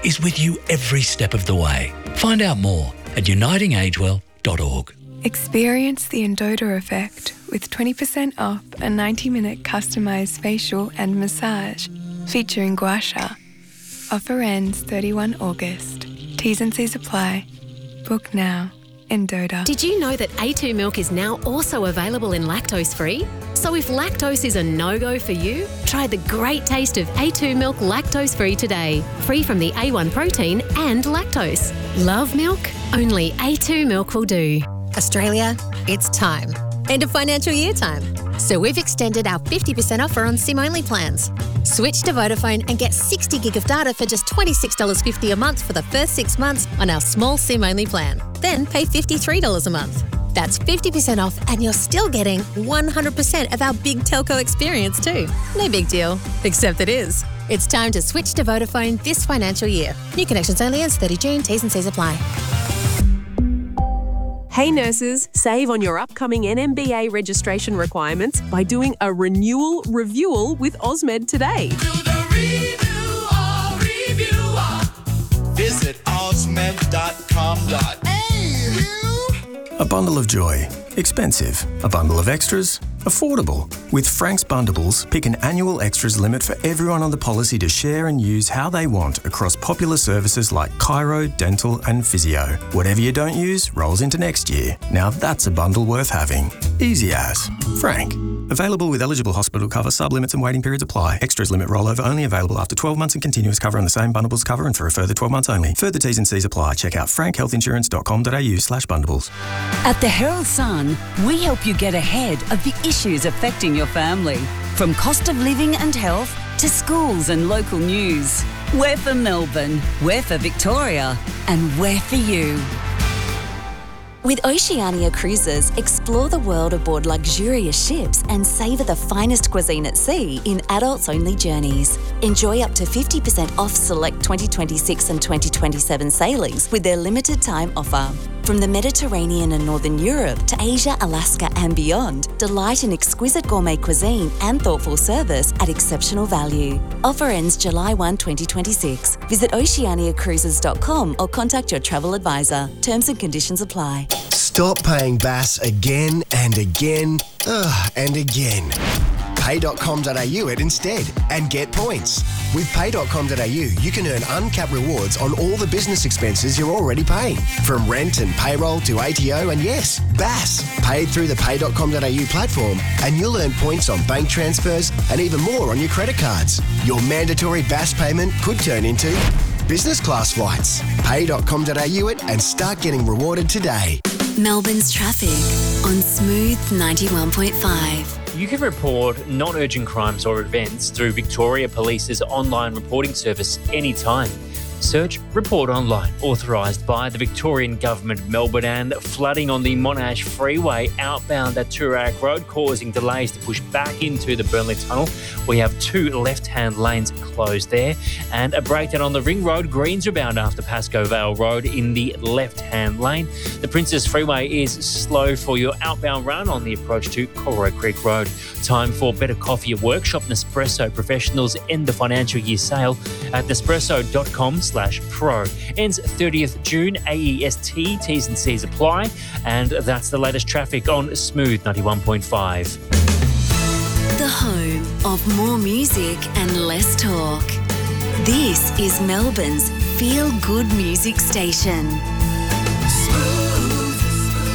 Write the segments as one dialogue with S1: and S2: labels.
S1: is with you every step of the way. Find out more at unitingagewell.org.
S2: Experience the Endota effect with 20% off a 90-minute customised facial and massage featuring gua sha. Offer ends 31 August. T's and C's apply. Book now. Endota.
S3: Did you know that A2 milk is now also available in lactose-free? So if lactose is a no-go for you, try the great taste of A2 milk lactose-free today. Free from the A1 protein and lactose. Love milk? Only A2 milk will do.
S4: Australia, it's time. End of financial year time. So we've extended our 50% offer on SIM-only plans. Switch to Vodafone and get 60 gig of data for just $26.50 a month for the first 6 months on our small SIM-only plan. Then pay $53 a month. That's 50% off and you're still getting 100% of our big telco experience too. No big deal, except it is. It's time to switch to Vodafone this financial year. New connections only ends 30 June. T's and C's apply.
S5: Hey nurses, save on your upcoming NMBA registration requirements by doing a renewal review with Osmed today.
S6: Do the review. Visit osmed.com.au.
S7: A bundle of joy. Expensive. A bundle of extras. Affordable. With Frank's Bundables, pick an annual extras limit for everyone on the policy to share and use how they want across popular services like chiro, dental and physio. Whatever you don't use rolls into next year. Now that's a bundle worth having. Easy as. Frank. Available with eligible hospital cover, sub-limits and waiting periods apply. Extras limit rollover only available after 12 months and continuous cover on the same bundles cover and for a further 12 months only. Further T's and C's apply. Check out frankhealthinsurance.com.au/bundles.
S8: At the Herald Sun, we help you get ahead of the issues affecting your family. From cost of living and health to schools and local news. We're for Melbourne, we're for Victoria, and we're for you.
S9: With Oceania Cruises, explore the world aboard luxurious ships and savour the finest cuisine at sea in adults-only journeys. Enjoy up to 50% off select 2026 and 2027 sailings with their limited-time offer. From the Mediterranean and Northern Europe to Asia, Alaska and beyond, delight in exquisite gourmet cuisine and thoughtful service at exceptional value. Offer ends July 1, 2026. Visit oceaniacruises.com or contact your travel advisor. Terms and conditions apply.
S10: Stop paying BAS again and again and again. Pay.com.au it instead and get points. With Pay.com.au, you can earn uncapped rewards on all the business expenses you're already paying. From rent and payroll to ATO and yes, BAS. Paid through the Pay.com.au platform and you'll earn points on bank transfers and even more on your credit cards. Your mandatory BAS payment could turn into business class flights. Pay.com.au it and start getting rewarded today.
S9: Melbourne's traffic on Smooth 91.5.
S11: You can report non-urgent crimes or events through Victoria Police's online reporting service anytime. Search Report Online, authorised by the Victorian Government of Melbourne, and flooding on the Monash Freeway outbound at Toorak Road, causing delays to push back into the Burnley Tunnel. We have 2 left-hand lanes closed there, and a breakdown on the Ring Road, Greens rebound after Pascoe Vale Road in the left-hand lane. The Princess Freeway is slow for your outbound run on the approach to Corroy Creek Road. Time for Better Coffee Workshop. Nespresso professionals end the financial year sale at nespresso.com/pro. Ends 30th June. AEST T's and C's apply. And that's the latest traffic on Smooth 91.5.
S9: The home of more music and less talk. This is Melbourne's feel-good music station.
S6: Smooth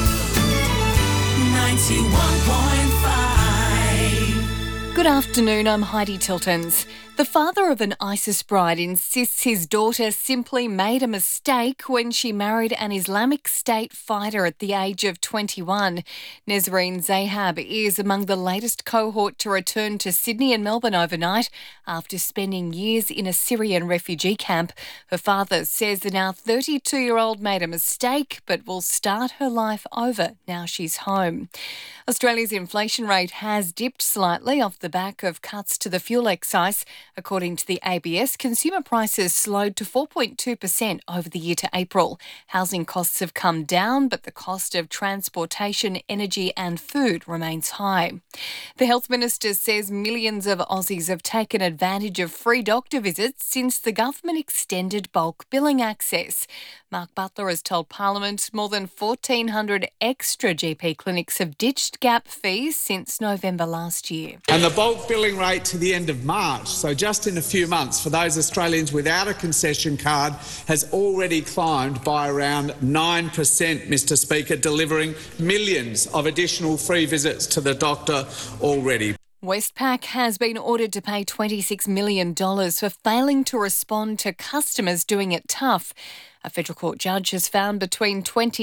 S6: 91.5.
S12: Good afternoon, I'm Heidi Tiltons. The father of an ISIS bride insists his daughter simply made a mistake when she married an Islamic State fighter at the age of 21. Nezreen Zahab is among the latest cohort to return to Sydney and Melbourne overnight after spending years in a Syrian refugee camp. Her father says the now 32-year-old made a mistake but will start her life over now she's home. Australia's inflation rate has dipped slightly off the back of cuts to the fuel excise. According to the ABS, consumer prices slowed to 4.2% over the year to April. Housing costs have come down, but the cost of transportation, energy and food remains high. The Health Minister says millions of Aussies have taken advantage of free doctor visits since the government extended bulk billing access. Mark Butler has told Parliament more than 1,400 extra GP clinics have ditched gap fees since November last year.
S13: And the bulk billing rate to the end of March, so just in a few months, for those Australians without a concession card, has already climbed by around 9%, Mr Speaker, delivering millions of additional free visits to the doctor already.
S12: Westpac has been ordered to pay $26 million for failing to respond to customers doing it tough. A federal court judge has found between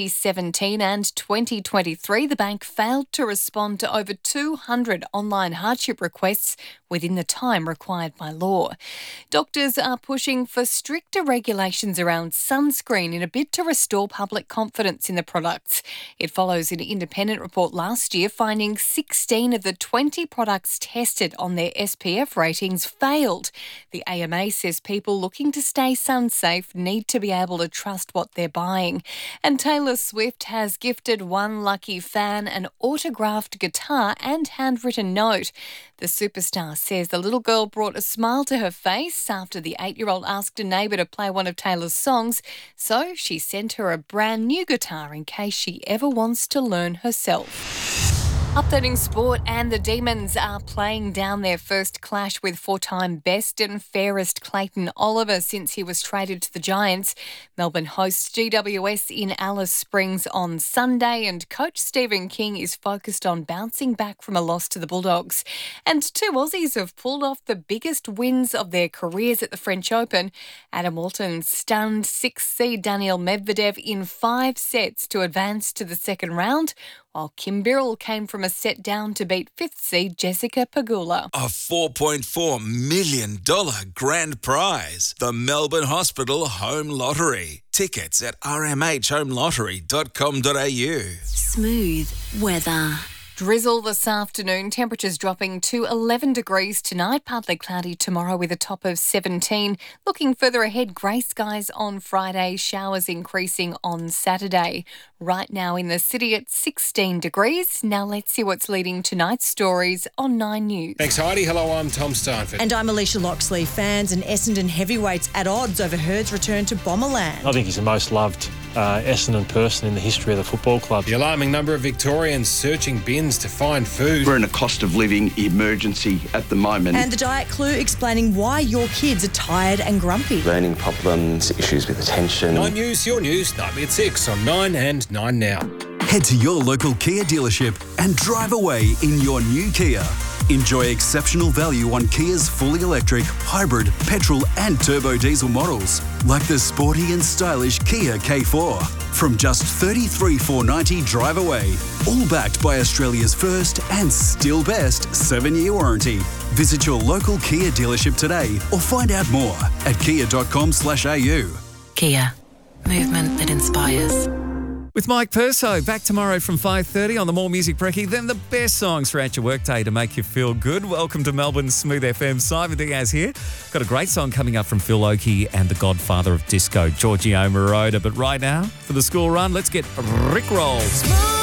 S12: 2017 and 2023 the bank failed to respond to over 200 online hardship requests within the time required by law. Doctors are pushing for stricter regulations around sunscreen in a bid to restore public confidence in the products. It follows an independent report last year finding 16 of the 20 products tested on their SPF ratings failed. The AMA says people looking to stay sun safe need to be able to trust what they're buying. And Taylor Swift has gifted one lucky fan an autographed guitar and handwritten note. The superstar says the little girl brought a smile to her face after the 8-year-old asked a neighbour to play one of Taylor's songs, so she sent her a brand new guitar in case she ever wants to learn herself. Updating sport, and the Demons are playing down their first clash with 4-time best and fairest Clayton Oliver since he was traded to the Giants. Melbourne hosts GWS in Alice Springs on Sunday, and coach Stephen King is focused on bouncing back from a loss to the Bulldogs. And 2 Aussies have pulled off the biggest wins of their careers at the French Open. Adam Walton stunned 6th seed Daniil Medvedev in 5 sets to advance to the second round, while Kim Birrell came from a set down to beat 5th seed Jessica Pegula.
S14: A $4.4 million grand prize. The Melbourne Hospital Home Lottery. Tickets at rmhhomelottery.com.au.
S9: Smooth weather.
S12: Drizzle this afternoon, temperatures dropping to 11 degrees tonight, partly cloudy tomorrow with a top of 17. Looking further ahead, grey skies on Friday, showers increasing on Saturday. Right now in the city at 16 degrees. Now let's see what's leading tonight's stories on 9 News.
S15: Thanks, Heidi. Hello, I'm Tom Steinford.
S16: And I'm Alicia Loxley. Fans and Essendon heavyweights at odds over Hurd's return to Bomberland.
S17: I think he's the most loved Essendon person in the history of the football club.
S15: The alarming number of Victorians searching bins to find food.
S18: We're in a cost of living emergency at the moment.
S16: And the Diet Clue explaining why your kids are tired and grumpy.
S19: Learning problems, issues with attention.
S15: 9 News, your news, nightly at 6 on 9 and 9 Now.
S20: Head to your local Kia dealership and drive away in your new Kia. Enjoy exceptional value on Kia's fully electric, hybrid, petrol and turbo diesel models, like the sporty and stylish Kia K4. From just $33,490 drive away, all backed by Australia's first and still best 7-year warranty. Visit your local Kia dealership today or find out more at kia.com/au.
S21: Kia. Movement that inspires.
S22: With Mike Perso, back tomorrow from 5:30 on the More Music Brekkie. Then the best songs throughout your workday to make you feel good. Welcome to Melbourne's Smooth FM. Simon Diaz here. Got a great song coming up from Phil Oakey and the godfather of disco, Giorgio Moroder. But right now, for the school run, let's get Rick rolled.